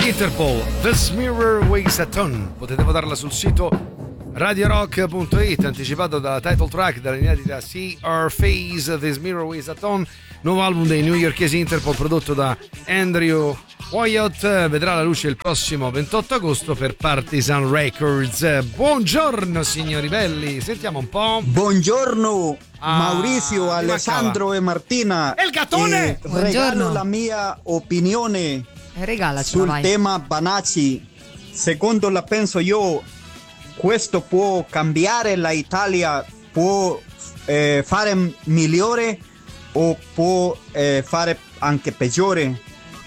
Interpol, This Mirror Weighs a Ton. Potete votarla sul sito radiorock.it, anticipato dalla title track dall'inedita See Our Face, This Mirror Weighs a Ton, nuovo album dei newyorkesi Interpol prodotto da Andrew Wyatt, vedrà la luce il prossimo 28 agosto per Partisan Records. Buongiorno signori belli, sentiamo un po'. Buongiorno Maurizio, Alessandro e Martina. E il gattone! Regalo la mia opinione Regalacela, sul vai. tema Banazzi. Secondo la penso io, questo può cambiare la Italia, può fare migliore o può fare anche peggiore,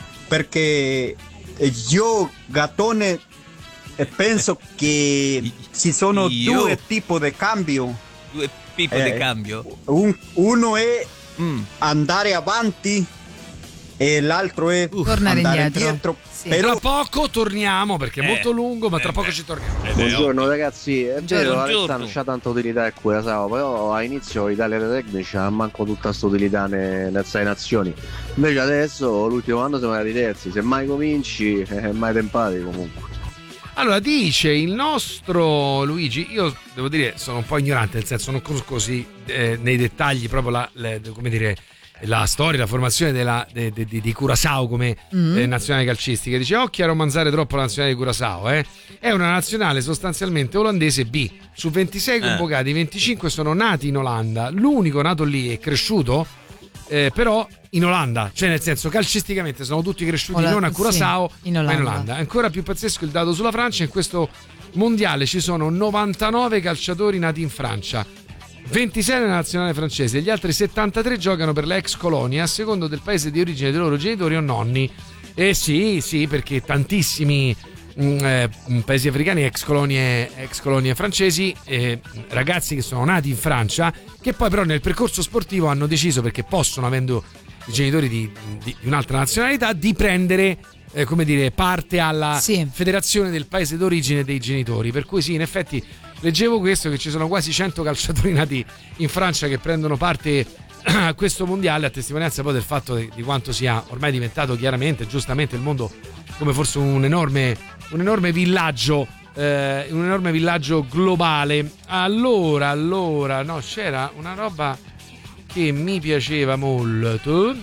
perché io gattone penso che ci sono due tipi di cambio. Due tipi di cambio? Uno è andare avanti e l'altro è tornare andare indietro. Sì. Però tra poco torniamo perché è molto lungo, ma tra poco ci torniamo. Buongiorno ragazzi, è vero, la Buongiorno. realtà non c'ha tanta utilità e Curaçao, però all'inizio Italia dei tecnici ha manco tutta questa utilità nelle 6 nazioni. Invece adesso l'ultimo anno siamo arrivati terzi, se mai cominci mai tempati comunque. Allora dice il nostro Luigi, io devo dire sono un po' ignorante, nel senso non conosco così nei dettagli proprio come dire, la storia, la formazione di Curaçao come nazionale calcistica. Dice occhio a non mangiare troppo la nazionale di Curaçao, è una nazionale sostanzialmente olandese B. Su 26 convocati 25 sono nati in Olanda, l'unico nato lì e cresciuto però in Olanda, cioè nel senso calcisticamente sono tutti cresciuti non a Curaçao, sì, ma in Olanda. Ancora più pazzesco il dato sulla Francia: in questo mondiale ci sono 99 calciatori nati in Francia, 26 nella nazionale francese, gli altri 73 giocano per la ex colonia a secondo del paese di origine dei loro genitori o nonni. Sì, perché tantissimi paesi africani, ex colonie francesi, ragazzi che sono nati in Francia, che poi però nel percorso sportivo hanno deciso, perché possono, avendo i genitori di un'altra nazionalità, di prendere come dire, parte alla federazione del paese d'origine dei genitori. Per cui sì, in effetti leggevo questo, che ci sono quasi 100 calciatori nati in Francia che prendono parte a questo mondiale, a testimonianza poi del fatto di quanto sia ormai diventato chiaramente, giustamente, il mondo come forse un enorme villaggio, un enorme villaggio globale. Allora, no, c'era una roba che mi piaceva molto.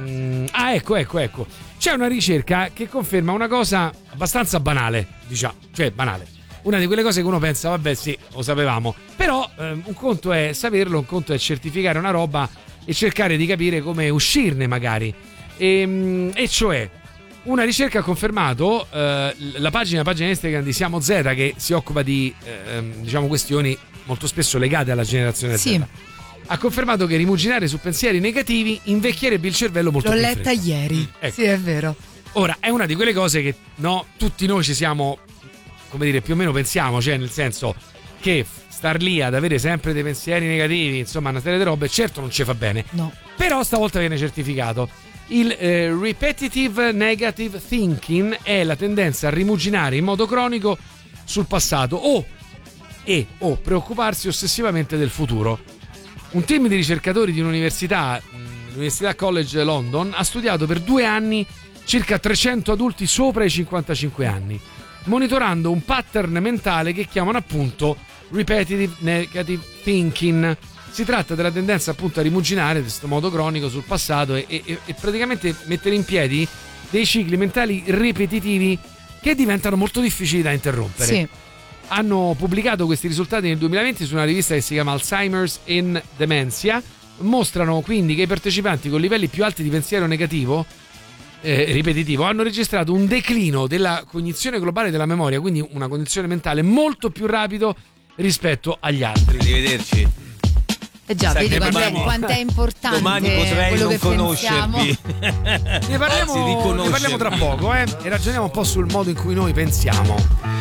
Ecco. C'è una ricerca che conferma una cosa abbastanza banale, diciamo, cioè banale. Una di quelle cose che uno pensa, vabbè sì, lo sapevamo, però un conto è saperlo, un conto è certificare una roba e cercare di capire come uscirne magari. E cioè, una ricerca ha confermato, la pagina Instagram di Siamo Z, che si occupa di diciamo questioni molto spesso legate alla generazione Z, ha confermato che rimuginare su pensieri negativi invecchierebbe il cervello molto più. L'ho letta ieri, ecco. Sì, è vero. Ora, è una di quelle cose che tutti noi ci siamo, come dire, più o meno pensiamo, cioè nel senso che star lì ad avere sempre dei pensieri negativi, insomma una serie di robe, certo non ci fa bene. No. Però stavolta viene certificato. Il repetitive negative thinking è la tendenza a rimuginare in modo cronico sul passato o preoccuparsi ossessivamente del futuro. Un team di ricercatori di l'Università College London ha studiato per 2 anni circa 300 adulti sopra i 55 anni, monitorando un pattern mentale che chiamano appunto repetitive negative thinking. Si tratta della tendenza appunto a rimuginare in questo modo cronico sul passato e praticamente mettere in piedi dei cicli mentali ripetitivi che diventano molto difficili da interrompere. Sì. Hanno pubblicato questi risultati nel 2020 su una rivista che si chiama Alzheimer's in Dementia. Mostrano quindi che i partecipanti con livelli più alti di pensiero negativo ripetitivo hanno registrato un declino della cognizione globale della memoria, quindi una cognizione mentale molto più rapido rispetto agli altri. Arrivederci. Già, vedi quanto è importante. Domani potrei non conoscervi. Ne parliamo tra poco, e ragioniamo un po' sul modo in cui noi pensiamo.